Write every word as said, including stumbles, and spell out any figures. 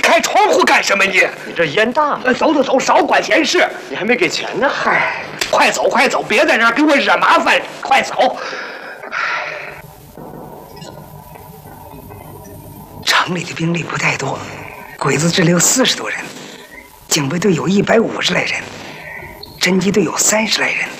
开窗户干什么你？ 你这烟大吗？ 走走走，少管闲事。 你还没给钱呢。 嗨，快走快走，别在这儿给我惹麻烦，快走。城里的兵力不太多，鬼子支里有四十多人，警备队有一百五十来人，侦缉队有三十来人。